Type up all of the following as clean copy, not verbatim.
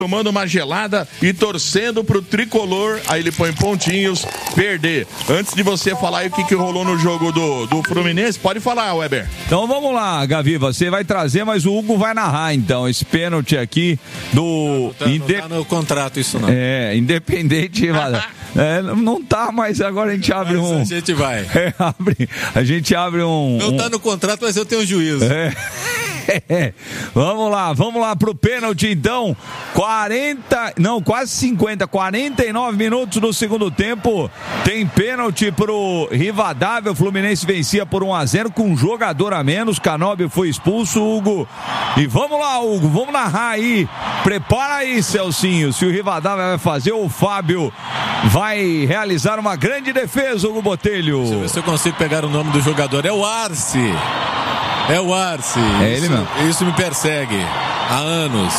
tomando uma gelada e torcendo pro tricolor, aí ele põe pontinhos, perder. Antes de você falar aí o que rolou no jogo do Fluminense, pode falar, Weber. Então vamos lá, Gavi, você vai trazer, mas o Hugo vai narrar então, esse pênalti aqui do... Não tá no contrato isso não. Independente... não tá, mas agora a gente abre A gente vai. A gente abre um... Não tá no contrato, mas eu tenho juízo. Vamos lá pro pênalti então. Quase 50, 49 minutos do segundo tempo. Tem pênalti pro Rivadavia. O Fluminense vencia por 1-0 com um jogador a menos. Canóbio foi expulso, Hugo. E vamos lá, Hugo, vamos narrar aí. Prepara aí, Celcinho. Se o Rivadavia vai fazer, o Fábio vai realizar uma grande defesa, Hugo Botelho. Deixa eu ver se eu consigo pegar o nome do jogador. É o Arce. É ele mesmo. Isso me persegue há anos.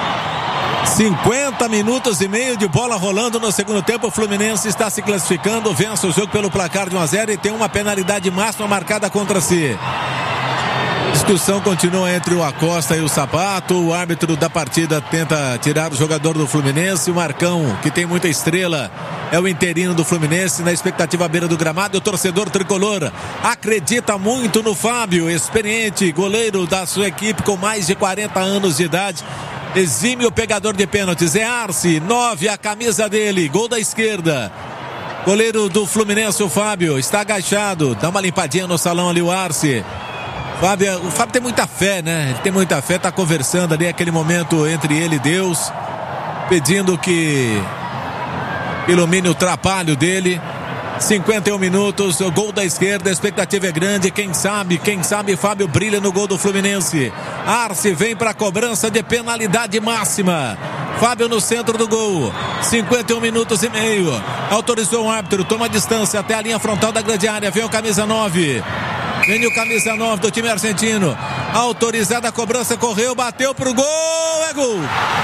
50 minutos e meio de bola rolando no segundo tempo. O Fluminense está se classificando, vence o jogo pelo placar de 1-0 e tem uma penalidade máxima marcada contra si. Discussão continua entre o Acosta e o Sapato. O árbitro da partida tenta tirar o jogador do Fluminense. O Marcão, que tem muita estrela, é o interino do Fluminense, na expectativa à beira do gramado. O torcedor tricolor acredita muito no Fábio, experiente goleiro da sua equipe com mais de 40 anos de idade. Exímio pegador de pênaltis. É Arce, 9, a camisa dele, gol da esquerda. Goleiro do Fluminense, o Fábio, está agachado. Dá uma limpadinha no salão ali o Arce. O Fábio tem muita fé, né? Ele tem muita fé, tá conversando ali, aquele momento entre ele e Deus, pedindo que ilumine o trapalho dele. 51 minutos, o gol da esquerda, a expectativa é grande, quem sabe Fábio brilha no gol do Fluminense. Arce vem para a cobrança de penalidade máxima. Fábio no centro do gol, 51 minutos e meio. Autorizou o árbitro, toma distância até a linha frontal da grande área, vem o camisa 9. Vem o camisa 9 do time argentino. Autorizada a cobrança, correu, bateu pro gol, é gol!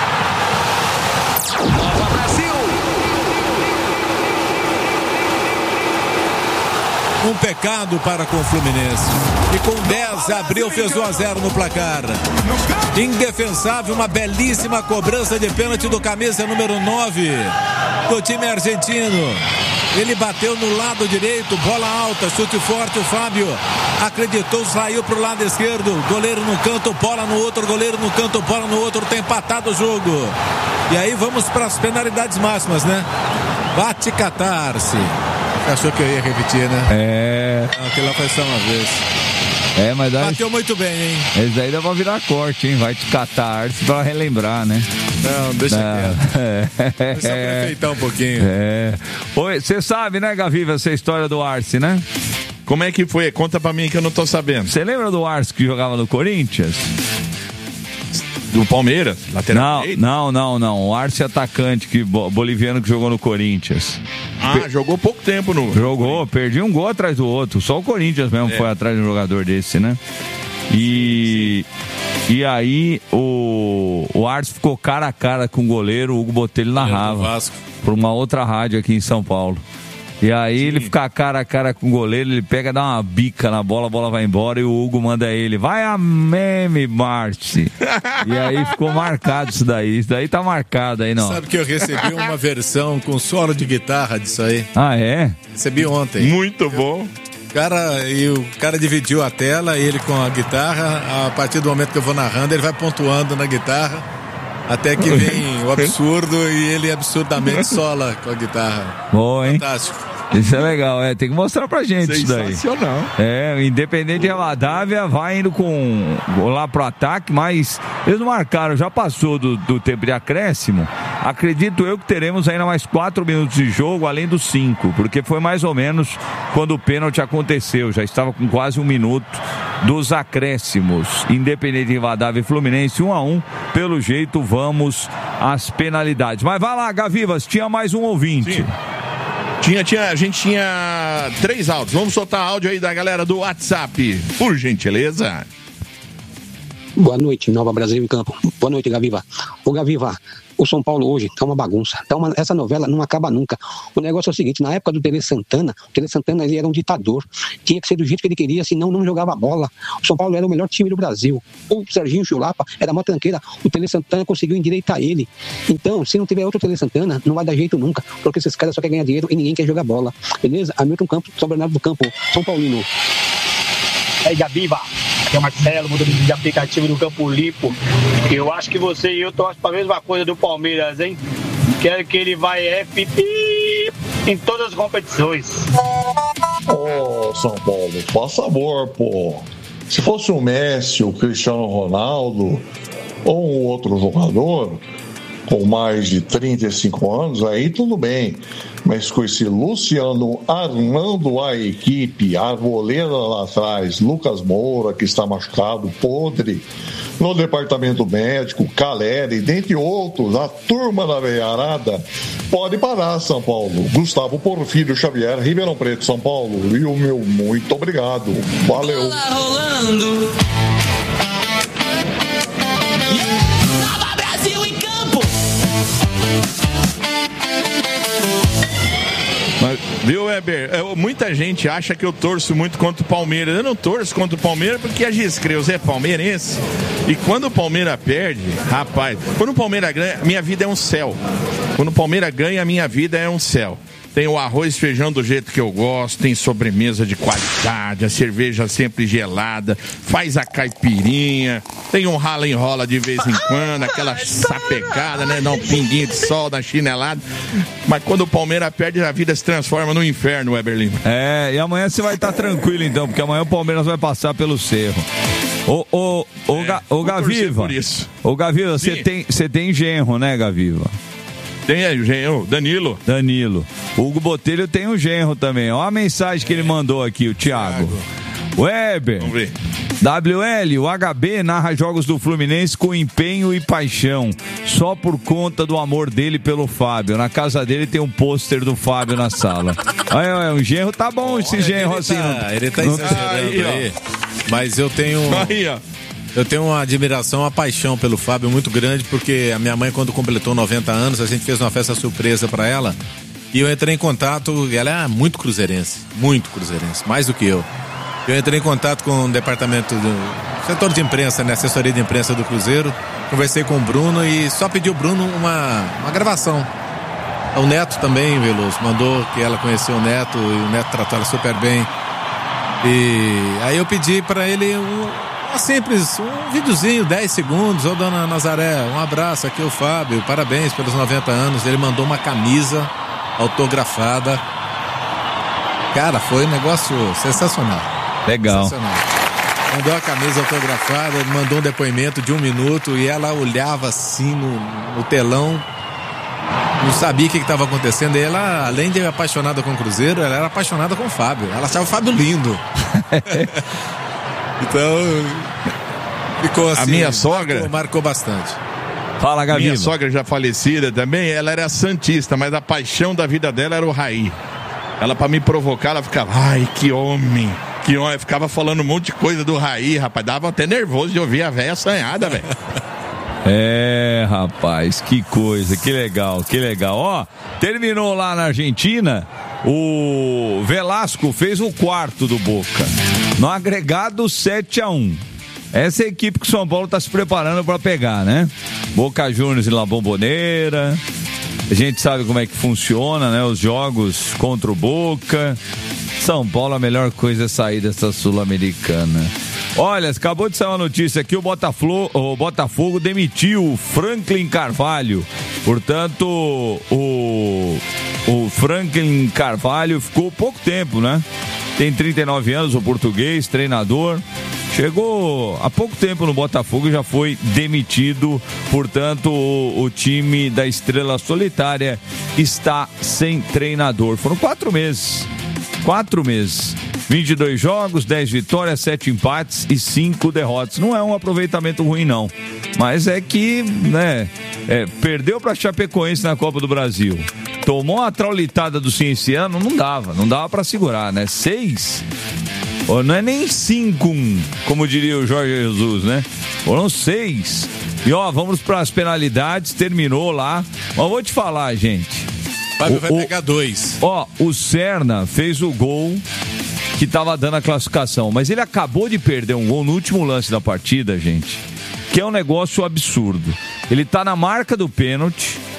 Bola Brasil! Um pecado para com o Fluminense. E com 10 abriu, fez 1-0 no placar. Indefensável, uma belíssima cobrança de pênalti do camisa número 9 do time argentino. Ele bateu no lado direito, bola alta, chute forte, o Fábio acreditou, saiu pro lado esquerdo, goleiro no canto, bola no outro, goleiro no canto, bola no outro, tem empatado o jogo. E aí vamos para as penalidades máximas, né? Bate Catarse. Achou que eu ia repetir, né? Não, aquilo lá foi só uma vez. Mas daí... Bateu muito bem, hein? Esse daí dá pra virar corte, hein? Vai te catar pra relembrar, né? Não, deixa quieto. Deixa eu aproveitar um pouquinho. Oi, você sabe, né, Gaviva, essa história do Arce, né? Como é que foi? Conta pra mim que eu não tô sabendo. Você lembra do Arce que jogava no Corinthians? Do Palmeiras? Lateral direito? Não. O Arce atacante boliviano que jogou no Corinthians. Jogou pouco tempo no... Jogou, perdi um gol atrás do outro. Só o Corinthians mesmo foi atrás de um jogador desse, né? E aí o Arce ficou cara a cara com o goleiro, o Hugo Botelho narrava por uma outra rádio aqui em São Paulo. E aí ele fica cara a cara com o goleiro, ele pega, dá uma bica na bola, a bola vai embora e o Hugo manda ele, vai a meme, Marte. E aí ficou marcado isso daí tá marcado aí, não. Sabe que eu recebi uma versão com solo de guitarra disso aí? É? Recebi ontem. Muito bom. O cara dividiu a tela, ele com a guitarra, a partir do momento que eu vou narrando, ele vai pontuando na guitarra. Até que vem o absurdo e ele absurdamente sola com a guitarra. Boa, hein? Fantástico. Isso é legal, tem que mostrar pra gente isso daí. Sensacional. Independente de Rivadavia, vai indo lá pro ataque, mas eles não marcaram, já passou do tempo de acréscimo. Acredito eu que teremos ainda mais 4 minutos de jogo, além dos 5, porque foi mais ou menos quando o pênalti aconteceu, já estava com quase 1 minuto dos acréscimos. Independente de Rivadavia e Fluminense, 1-1, pelo jeito vamos às penalidades. Mas vai lá, Gavivas, tinha mais um ouvinte. Sim. A gente tinha 3 áudios. Vamos soltar áudio aí da galera do WhatsApp, por gentileza. Boa noite, Nova Brasil em Campo. Boa noite, Gaviva. Ô, Gaviva, o São Paulo hoje tá uma bagunça. Essa novela não acaba nunca. O negócio é o seguinte, na época do Tele Santana, o Tele Santana ele era um ditador. Tinha que ser do jeito que ele queria, senão não jogava bola. O São Paulo era o melhor time do Brasil. O Serginho Chulapa era mó tranqueira. O Tele Santana conseguiu endireitar ele. Então, se não tiver outro Tele Santana, não vai dar jeito nunca. Porque esses caras só querem ganhar dinheiro e ninguém quer jogar bola. Beleza? Hamilton Campos, São Bernardo do Campo, São Paulino. Aí, Gabiva, aqui é o Marcelo, motorista de aplicativo do Campo Limpo. Eu acho que você e eu torcem para a mesma coisa do Palmeiras, hein? Quero que ele vai em todas as competições. Ô, São Paulo, faça amor, pô. Se fosse o Messi, o Cristiano Ronaldo ou um outro jogador com mais de 35 anos, aí tudo bem. Mas com esse Luciano armando a equipe, a goleira lá atrás, Lucas Moura, que está machucado, podre, no departamento médico, Caleri, dentre outros, a turma da veiarada, pode parar, São Paulo. Gustavo Porfírio Xavier, Ribeirão Preto, São Paulo. E o meu muito obrigado. Valeu. Bola rolando. Nova Brasil em campo. Mas, viu, Weber? Muita gente acha que eu torço muito contra o Palmeiras. Eu não torço contra o Palmeiras porque a Giz Creus é palmeirense. E quando o Palmeiras perde, rapaz, quando o Palmeiras ganha, minha vida é um céu. Quando o Palmeiras ganha, minha vida é um céu. Tem o arroz e feijão do jeito que eu gosto, tem sobremesa de qualidade, a cerveja sempre gelada, faz a caipirinha, tem um rala-enrola de vez em quando, aquela sapecada, né? Dá um pinguinho de sol, dá chinelada. Mas quando o Palmeiras perde, a vida se transforma no inferno, Weber Lima. É, e amanhã você vai estar tranquilo então, porque amanhã o Palmeiras vai passar pelo Cerro. Ô Gaviva, ô Gaviva, você tem genro, né, Gaviva? Tem aí o genro, Danilo. O Hugo Botelho tem um genro também. Olha a mensagem que ele mandou aqui, o Thiago. Weber. Vamos ver. WL, o HB narra jogos do Fluminense com empenho e paixão, só por conta do amor dele pelo Fábio. Na casa dele tem um pôster do Fábio na sala. Olha, um genro, tá bom esse genro assim. Ele tá exagerando aí. Mas eu tenho... Aí, ó. Eu tenho uma admiração, uma paixão pelo Fábio muito grande, porque a minha mãe, quando completou 90 anos, a gente fez uma festa surpresa pra ela e eu entrei em contato, ela é muito cruzeirense, mais do que eu. Eu entrei em contato com o departamento do setor de imprensa, né, assessoria de imprensa do Cruzeiro, conversei com o Bruno e só pedi ao Bruno uma gravação. O Neto também, Veloso, mandou que ela conheceu o Neto e o Neto tratou ela super bem. E aí eu pedi pra ele simples, um videozinho, 10 segundos. Ô dona Nazaré, um abraço, aqui é o Fábio, parabéns pelos 90 anos. Ele mandou uma camisa autografada. Cara, foi um negócio sensacional. Legal. Sensacional. Mandou a camisa autografada, mandou um depoimento de 1 minuto e ela olhava assim no telão, não sabia o que estava acontecendo. E ela, além de apaixonada com o Cruzeiro, ela era apaixonada com o Fábio. Ela achava o Fábio lindo. Então, ficou assim. A minha sogra marcou bastante. Fala, Gabi. Minha sogra já falecida também, ela era santista, mas a paixão da vida dela era o Raí. Ela, pra me provocar, ela ficava, ai, que homem. Ficava falando um monte de coisa do Raí, rapaz. Dava até nervoso de ouvir a véia assanhada, velho. É, rapaz, que coisa, que legal. Ó, terminou lá na Argentina, o Velasco fez o quarto do Boca, no agregado 7-1. Essa é a equipe que o São Paulo está se preparando para pegar, né? Boca Juniors e La Bombonera. A gente sabe como é que funciona, né? Os jogos contra o Boca. São Paulo, a melhor coisa é sair dessa Sul-Americana. Olha, acabou de sair uma notícia aqui, o Botafogo demitiu o Franklin Carvalho. Portanto, o Franklin Carvalho ficou pouco tempo, né? Tem 39 anos, o português, treinador. Chegou há pouco tempo no Botafogo e já foi demitido. Portanto, o time da Estrela Solitária está sem treinador. Foram 4 meses. 22 jogos, 10 vitórias, 7 empates e 5 derrotas. Não é um aproveitamento ruim, não. Mas é que, né, perdeu para Chapecoense na Copa do Brasil. Tomou a traulitada do Cienciano, não dava para segurar, né? 6, não é nem 5-1, como diria o Jorge Jesus, né? Foram 6. E ó, vamos para as penalidades, terminou lá. Mas vou te falar, gente. Fábio vai pegar 2. Ó, o Serna fez o gol que tava dando a classificação, mas ele acabou de perder um gol no último lance da partida, gente, que é um negócio absurdo. Ele tá na marca do pênalti,